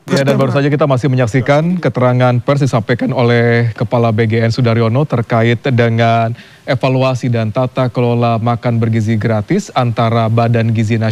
Ya, dan baru saja kita masih menyaksikan keterangan pers disampaikan oleh Kepala BGN Sudaryono terkait dengan evaluasi dan tata kelola makan bergizi gratis antara Badan Gizi Nasional